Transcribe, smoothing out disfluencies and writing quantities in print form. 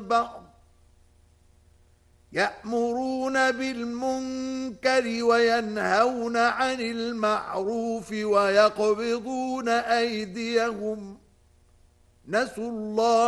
البعض يأمرون بالمنكر وينهون عن المعروف ويقبضون أيديهم نسوا الله